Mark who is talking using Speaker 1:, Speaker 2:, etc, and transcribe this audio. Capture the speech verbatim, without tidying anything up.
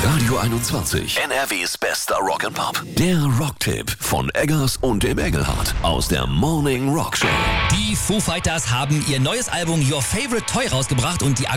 Speaker 1: Radio einundzwanzig. N R Ws bester Rock'n'Pop. Der Rocktipp von Eggers und dem Engelhardt aus der Morning Rock Show.
Speaker 2: Die Foo Fighters haben ihr neues Album Your Favorite Toy rausgebracht und die